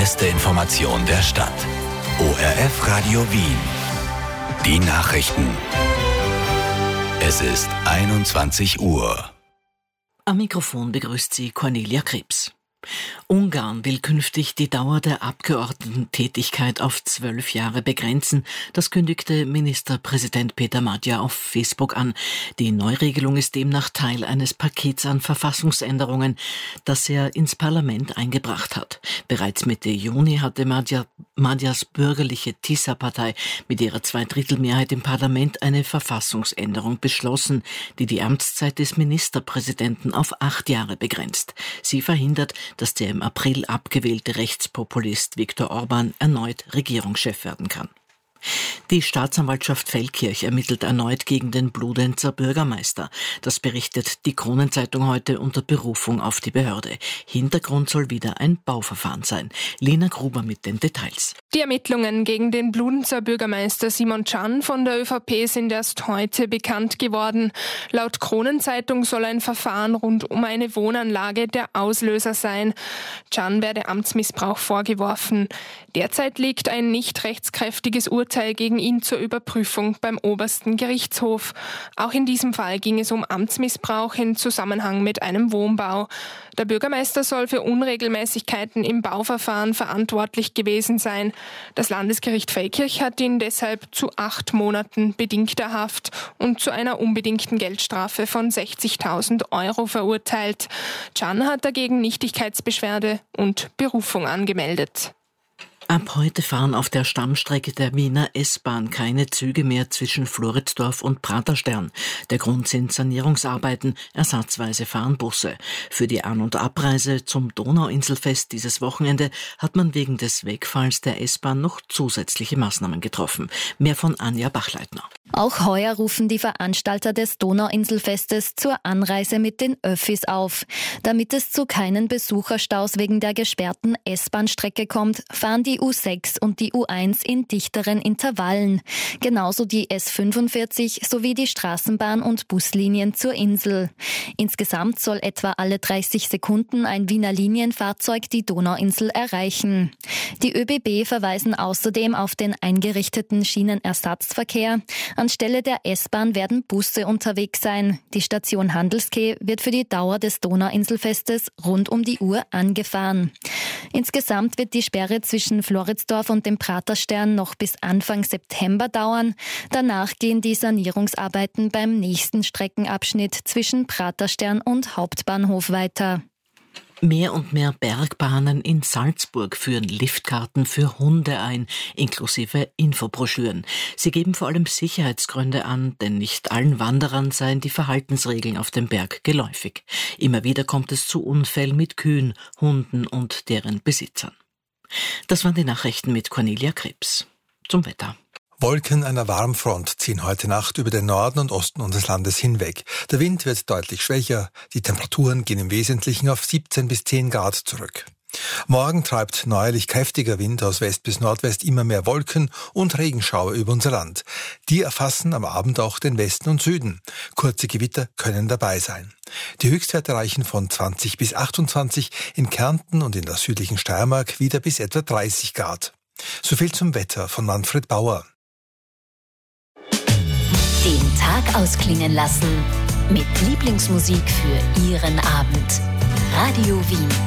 beste Information der Stadt. ORF Radio Wien. Die Nachrichten. Es ist 21 Uhr. Am Mikrofon begrüßt sie Cornelia Krebs. Ungarn will künftig die Dauer der Abgeordnetentätigkeit auf 12 Jahre begrenzen. Das kündigte Ministerpräsident Peter Magyar auf Facebook an. Die Neuregelung ist demnach Teil eines Pakets an Verfassungsänderungen, das er ins Parlament eingebracht hat. Bereits Mitte Juni hatte Magyars bürgerliche TISA-Partei mit ihrer Zweidrittelmehrheit im Parlament eine Verfassungsänderung beschlossen, die die Amtszeit des Ministerpräsidenten auf 8 Jahre begrenzt. Sie verhindert, dass der im April abgewählte Rechtspopulist Viktor Orbán erneut Regierungschef werden kann. Die Staatsanwaltschaft Feldkirch ermittelt erneut gegen den Bludenzer Bürgermeister. Das berichtet die Kronenzeitung heute unter Berufung auf die Behörde. Hintergrund soll wieder ein Bauverfahren sein. Lena Gruber mit den Details. Die Ermittlungen gegen den Bludenzer Bürgermeister Simon Can von der ÖVP sind erst heute bekannt geworden. Laut Kronenzeitung soll ein Verfahren rund um eine Wohnanlage der Auslöser sein. Can werde Amtsmissbrauch vorgeworfen. Derzeit liegt ein nicht rechtskräftiges Urteil gegen ihn zur Überprüfung beim obersten Gerichtshof. Auch in diesem Fall ging es um Amtsmissbrauch in Zusammenhang mit einem Wohnbau. Der Bürgermeister soll für Unregelmäßigkeiten im Bauverfahren verantwortlich gewesen sein. Das Landesgericht Feldkirch hat ihn deshalb zu 8 Monaten bedingter Haft und zu einer unbedingten Geldstrafe von 60.000 Euro verurteilt. Can hat dagegen Nichtigkeitsbeschwerde und Berufung angemeldet. Ab heute fahren auf der Stammstrecke der Wiener S-Bahn keine Züge mehr zwischen Floridsdorf und Praterstern. Der Grund sind Sanierungsarbeiten, ersatzweise fahren Busse. Für die An- und Abreise zum Donauinselfest dieses Wochenende hat man wegen des Wegfalls der S-Bahn noch zusätzliche Maßnahmen getroffen. Mehr von Anja Bachleitner. Auch heuer rufen die Veranstalter des Donauinselfestes zur Anreise mit den Öffis auf. Damit es zu keinen Besucherstaus wegen der gesperrten S-Bahn-Strecke kommt, fahren die U6 und die U1 in dichteren Intervallen. Genauso die S45 sowie die Straßenbahn- und Buslinien zur Insel. Insgesamt soll etwa alle 30 Sekunden ein Wiener Linienfahrzeug die Donauinsel erreichen. Die ÖBB verweisen außerdem auf den eingerichteten Schienenersatzverkehr. Anstelle der S-Bahn werden Busse unterwegs sein. Die Station Handelskeh wird für die Dauer des Donauinselfestes rund um die Uhr angefahren. Insgesamt wird die Sperre zwischen Floridsdorf und dem Praterstern noch bis Anfang September dauern. Danach gehen die Sanierungsarbeiten beim nächsten Streckenabschnitt zwischen Praterstern und Hauptbahnhof weiter. Mehr und mehr Bergbahnen in Salzburg führen Liftkarten für Hunde ein, inklusive Infobroschüren. Sie geben vor allem Sicherheitsgründe an, denn nicht allen Wanderern seien die Verhaltensregeln auf dem Berg geläufig. Immer wieder kommt es zu Unfällen mit Kühen, Hunden und deren Besitzern. Das waren die Nachrichten mit Cornelia Krebs. Zum Wetter. Wolken einer Warmfront ziehen heute Nacht über den Norden und Osten unseres Landes hinweg. Der Wind wird deutlich schwächer. Die Temperaturen gehen im Wesentlichen auf 17 bis 10 Grad zurück. Morgen treibt neuerlich kräftiger Wind aus West bis Nordwest immer mehr Wolken und Regenschauer über unser Land. Die erfassen am Abend auch den Westen und Süden. Kurze Gewitter können dabei sein. Die Höchstwerte reichen von 20 bis 28, in Kärnten und in der südlichen Steiermark wieder bis etwa 30 Grad. So viel zum Wetter von Manfred Bauer. Den Tag ausklingen lassen mit Lieblingsmusik für Ihren Abend. Radio Wien.